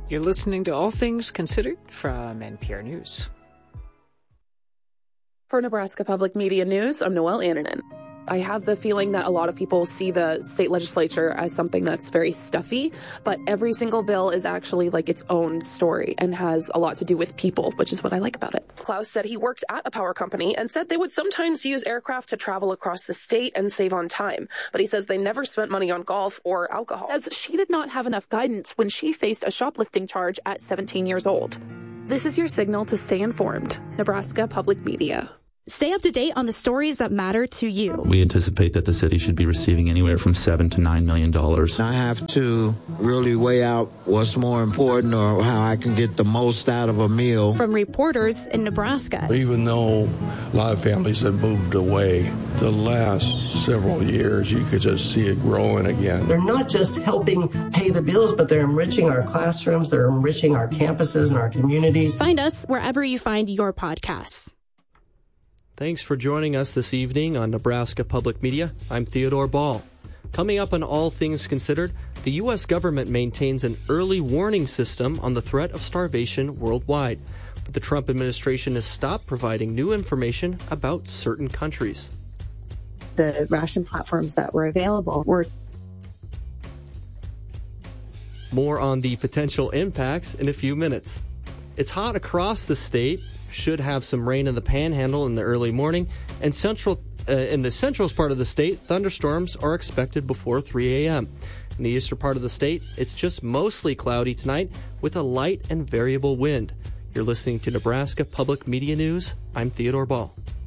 You're listening to All Things Considered from NPR News. For Nebraska Public Media News, I'm Noelle Annanen. I have the feeling that a lot of people see the state legislature as something that's very stuffy, but every single bill is actually like its own story and has a lot to do with people, which is what I like about it. Klaus said he worked at a power company and said they would sometimes use aircraft to travel across the state and save on time, but he says they never spent money on golf or alcohol. Says she did not have enough guidance when she faced a shoplifting charge at 17 years old. This is your signal to stay informed. Nebraska Public Media. Stay up to date on the stories that matter to you. We anticipate that the city should be receiving anywhere from $7 to $9 million. I have to really weigh out what's more important or how I can get the most out of a meal. From reporters in Nebraska. Even though a lot of families have moved away, the last several years, you could just see it growing again. They're not just helping pay the bills, but they're enriching our classrooms, they're enriching our campuses and our communities. Find us wherever you find your podcasts. Thanks for joining us this evening on Nebraska Public Media. I'm Theodore Ball. Coming up on All Things Considered, the U.S. government maintains an early warning system on the threat of starvation worldwide, but the Trump administration has stopped providing new information about certain countries. The ration platforms that were available were... More on the potential impacts in a few minutes. It's hot across the state. Should have some rain in the Panhandle in the early morning, and in the central part of the state, thunderstorms are expected before 3 a.m. In the eastern part of the state, it's just mostly cloudy tonight with a light and variable wind. You're listening to Nebraska Public Media News. I'm Theodore Ball.